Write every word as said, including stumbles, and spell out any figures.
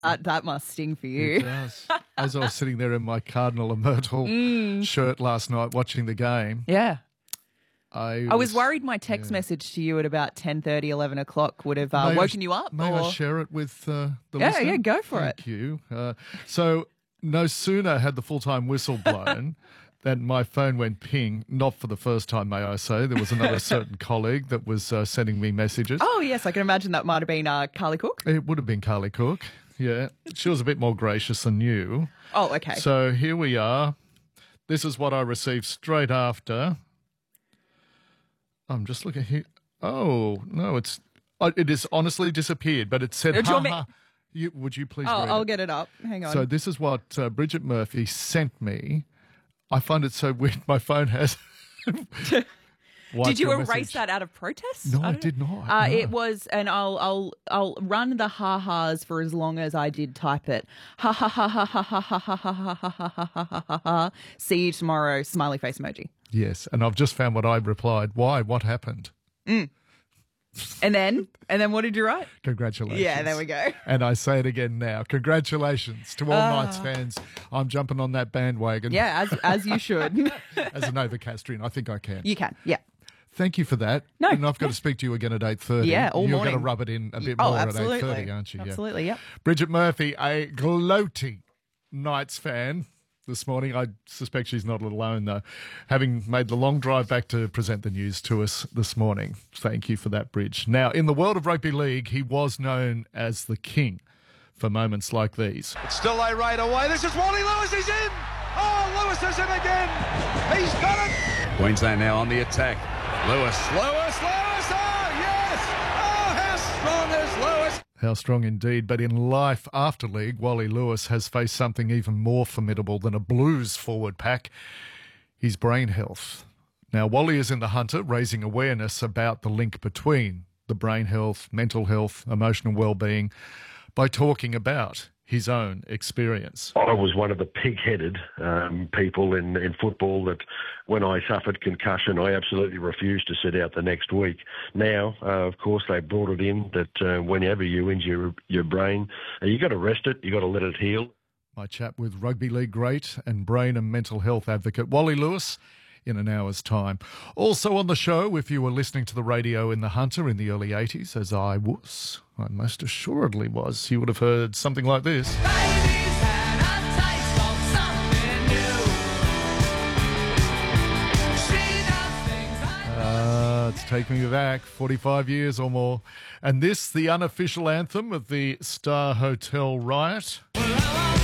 Uh, that must sting for It you. does. As I was sitting there in my Cardinal and Myrtle Mm. shirt last night watching the game, Yeah. I I was worried my text yeah. message to you at about ten thirty, eleven o'clock would have uh, May I woken sh- you up. May or... I share it with uh, the Yeah, listener? yeah, go for Thank it. you. Uh, so no sooner had the full-time whistle blown than my phone went ping, not for the first time, may I say. There was another certain colleague that was uh, sending me messages. Oh, yes, I can imagine that might have been uh, Carly Cook. It would have been Carly Cook, yeah. She was a bit more gracious than you. Oh, okay. So here we are. This is what I received straight after. I'm just looking here. Oh, no, it's uh, it has honestly disappeared, but it said, Do you ha want me- ha. You, would you please Oh, read I'll it? get it up. Hang on. So this is what uh, Bridget Murphy sent me. I find it so weird. My phone has. Did you your erase message. that out of protest? No, I don't did know. not, Uh, no. It was, and I'll I'll I'll run the ha ha's for as long as I did type it. Ha ha ha ha ha ha ha ha ha ha ha ha ha ha ha ha. See you tomorrow. Smiley face emoji. Yes, and I've just found what I replied. Why? What happened? Mm. And then and then what did you write? Congratulations. Yeah, there we go. And I say it again now. Congratulations to all Ah. Knights fans. I'm jumping on that bandwagon. Yeah, as as you should. As an Overcastrian, I think I can. You can. Yeah. Thank you for that. No, And I've got to speak to you again at eight thirty. Yeah, all You're morning. going to rub it in a bit Oh, more absolutely. at eight thirty, aren't you? Absolutely, Yeah. yep. Bridget Murphy, a gloating Knights fan this morning. I suspect she's not alone, though, having made the long drive back to present the news to us this morning. Thank you for that, Bridge. Now, in the world of rugby league, he was known as the king for moments like these. It's still lay right away. This is Wally Lewis. He's in. Oh, Lewis is in again. He's got it. Queensland now on the attack. Lewis. Lewis, Lewis. Oh, yes. Oh, how strong is Lewis? How strong indeed. But in life after league, Wally Lewis has faced something even more formidable than a Blues forward pack, his brain health. Now, Wally is in the Hunter, raising awareness about the link between the brain health, mental health, emotional well-being, by talking about his own experience. I was one of the pig-headed um, people in, in football that when I suffered concussion, I absolutely refused to sit out the next week. Now, uh, of course, they brought it in that uh, whenever you injure your, your brain, uh, you got to rest it, you got to let it heal. My chat with rugby league great and brain and mental health advocate Wally Lewis in an hour's time. Also on the show, if you were listening to the radio in the Hunter in the early eighties, as I was, I most assuredly was, you would have heard something like this. Uh, it's taking me back forty-five years or more. And this, the unofficial anthem of the Star Hotel riot.